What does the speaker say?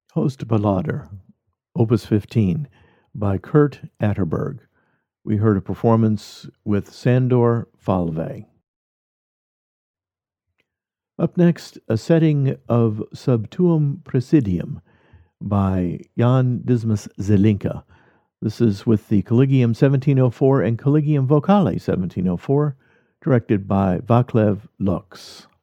Hostballader, Opus 15, by Kurt Atterberg. We heard a performance with Sandor Falve. Up next, a setting of Sub Tuum Praesidium by Jan Dismas Zelinka. This is with the Collegium 1704 and Collegium Vocale 1704, directed by Vaclav Lux.